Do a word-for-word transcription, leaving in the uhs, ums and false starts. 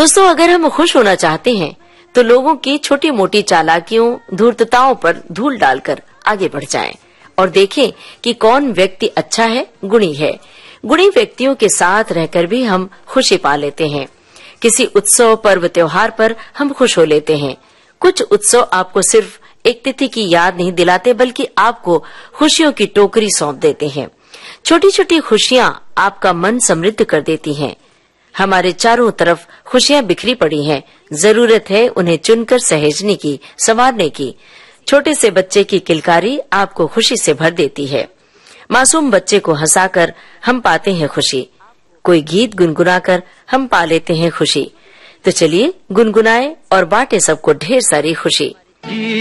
दोस्तों, अगर हम खुश होना चाहते हैं तो लोगों की छोटी मोटी चालाकियों, धूर्तताओं पर धूल डालकर आगे बढ़ जाएं और देखें कि कौन व्यक्ति अच्छा है, गुणी है। गुणी व्यक्तियों के साथ रहकर भी हम खुशी पा लेते हैं। किसी उत्सव, पर्व, त्योहार पर हम खुश हो लेते हैं। कुछ उत्सव आपको सिर्फ एक तिथि की याद नहीं दिलाते, बल्कि आपको खुशियों की टोकरी सौंप देते हैं। छोटी छोटी खुशियां आपका मन समृद्ध कर देती हैं। हमारे चारों तरफ खुशियां बिखरी पड़ी हैं। जरूरत है उन्हें चुनकर सहेजने की, संवारने की। छोटे से बच्चे की किलकारी आपको खुशी से भर देती है। मासूम बच्चे को हंसाकर हम पाते हैं खुशी। कोई गीत गुनगुनाकर हम पा लेते हैं खुशी। तो चलिए गुनगुनाएं और बांटे सबको ढेर सारी खुशी।